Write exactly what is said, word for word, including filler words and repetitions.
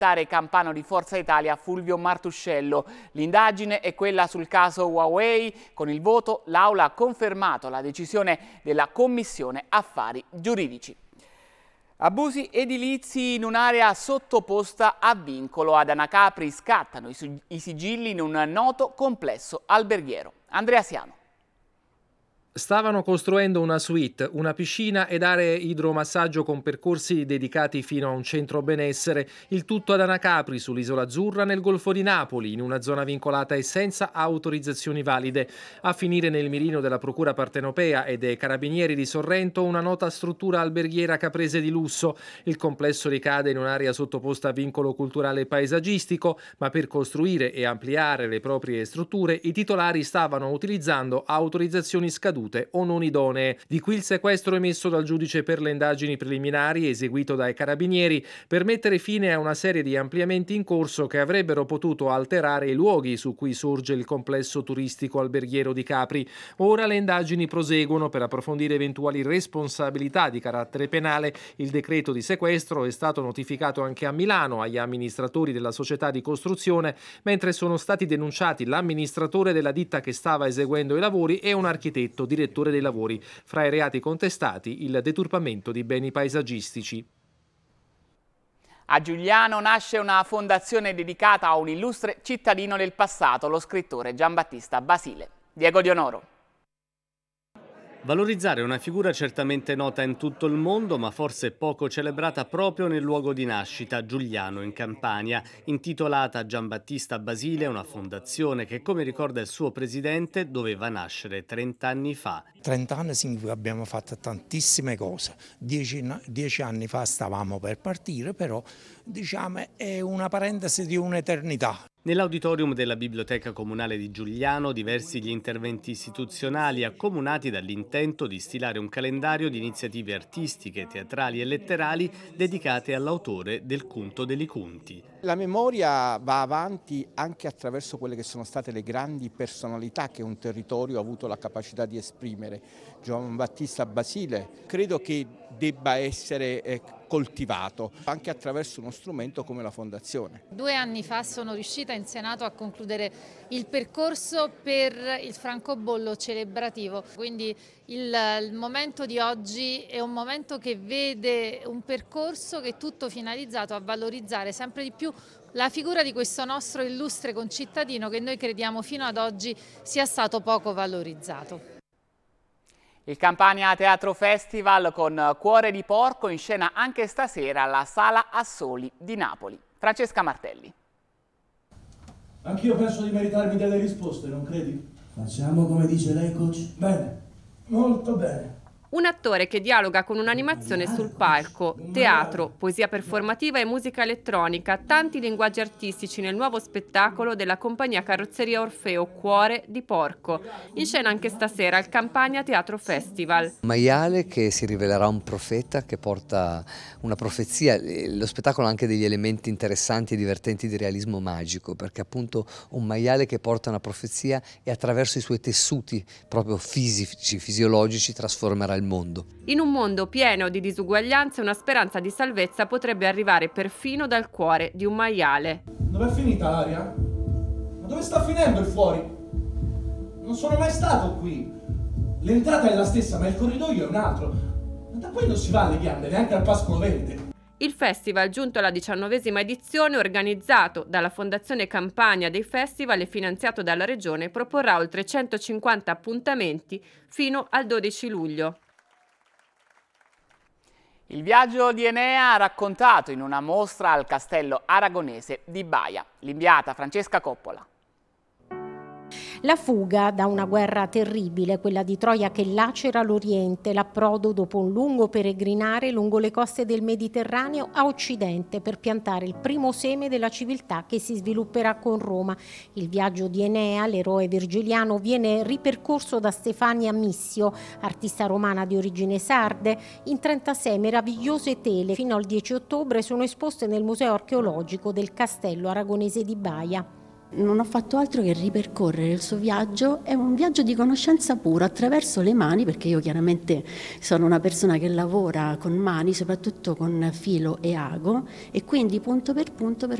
campano di Forza Italia Fulvio Martuscello. L'indagine è quella sul caso Huawei. Con il voto l'Aula ha confermato la decisione della Commissione Affari Giuridici. Abusi edilizi in un'area sottoposta a vincolo. Ad Anacapri scattano i, i sigilli in un noto complesso alberghiero. Andrea Siano. Stavano costruendo una suite, una piscina ed aree idromassaggio con percorsi dedicati fino a un centro benessere, il tutto ad Anacapri, sull'Isola Azzurra, nel Golfo di Napoli, in una zona vincolata e senza autorizzazioni valide. A finire nel mirino della Procura Partenopea e dei Carabinieri di Sorrento una nota struttura alberghiera caprese di lusso. Il complesso ricade in un'area sottoposta a vincolo culturale e paesaggistico, ma per costruire e ampliare le proprie strutture i titolari stavano utilizzando autorizzazioni scadute o non idonee. Di qui il sequestro emesso dal giudice per le indagini preliminari eseguito dai Carabinieri per mettere fine a una serie di ampliamenti in corso che avrebbero potuto alterare i luoghi su cui sorge il complesso turistico alberghiero di Capri. Ora le indagini proseguono per approfondire eventuali responsabilità di carattere penale. Il decreto di sequestro è stato notificato anche a Milano agli amministratori della società di costruzione, mentre sono stati denunciati l'amministratore della ditta che stava eseguendo i lavori e un architetto direttore dei lavori. Fra i reati contestati il deturpamento di beni paesaggistici. A Giugliano nasce una fondazione dedicata a un illustre cittadino del passato, lo scrittore Giambattista Basile. Diego Dionoro. Valorizzare una figura certamente nota in tutto il mondo, ma forse poco celebrata proprio nel luogo di nascita, Giugliano, in Campania, intitolata Giambattista Basile, una fondazione che, come ricorda il suo presidente, doveva nascere trent'anni fa. trent'anni significa che abbiamo fatto tantissime cose. Dieci, dieci anni fa stavamo per partire, però diciamo è una parentesi di un'eternità. Nell'auditorium della Biblioteca Comunale di Giugliano diversi gli interventi istituzionali accomunati dall'intento di stilare un calendario di iniziative artistiche, teatrali e letterali dedicate all'autore del Cunto dei Cunti. La memoria va avanti anche attraverso quelle che sono state le grandi personalità che un territorio ha avuto la capacità di esprimere. Giambattista Basile credo che debba essere eh, coltivato anche attraverso uno strumento come la Fondazione. Due anni fa sono riuscita in Senato a concludere il percorso per il francobollo celebrativo, quindi il, il momento di oggi è un momento che vede un percorso che è tutto finalizzato a valorizzare sempre di più la figura di questo nostro illustre concittadino che noi crediamo fino ad oggi sia stato poco valorizzato. Il Campania Teatro Festival con Cuore di Porco in scena anche stasera alla Sala Assoli di Napoli. Francesca Martelli. Anch'io penso di meritarmi delle risposte, non credi? Facciamo come dice lei, coach? Bene, molto bene. Un attore che dialoga con un'animazione sul palco, teatro, poesia performativa e musica elettronica, tanti linguaggi artistici nel nuovo spettacolo della compagnia Carrozzeria Orfeo Cuore di Porco, in scena anche stasera al Campania Teatro Festival. Un maiale che si rivelerà un profeta, che porta una profezia. Lo spettacolo ha anche degli elementi interessanti e divertenti di realismo magico, perché appunto un maiale che porta una profezia e attraverso i suoi tessuti proprio fisici, fisiologici trasformerà il mondo. In un mondo pieno di disuguaglianze, una speranza di salvezza potrebbe arrivare perfino dal cuore di un maiale. Dov'è finita l'aria? Ma dove sta finendo il fuori? Non sono mai stato qui. L'entrata è la stessa, ma il corridoio è un altro. Ma da qui non si va alle ghiande, neanche al pascolo verde. Il festival, giunto alla diciannovesima edizione, organizzato dalla Fondazione Campania dei Festival e finanziato dalla Regione, proporrà oltre centocinquanta appuntamenti fino al dodici luglio. Il viaggio di Enea raccontato in una mostra al Castello Aragonese di Baia. L'inviata Francesca Coppola. La fuga da una guerra terribile, quella di Troia che lacera l'Oriente, l'approdo dopo un lungo peregrinare lungo le coste del Mediterraneo a Occidente per piantare il primo seme della civiltà che si svilupperà con Roma. Il viaggio di Enea, l'eroe virgiliano, viene ripercorso da Stefania Missio, artista romana di origine sarde. In trentasei meravigliose tele fino al dieci ottobre sono esposte nel Museo Archeologico del Castello Aragonese di Baia. Non ho fatto altro che ripercorrere il suo viaggio, è un viaggio di conoscenza pura attraverso le mani, perché io chiaramente sono una persona che lavora con mani, soprattutto con filo e ago, e quindi punto per punto per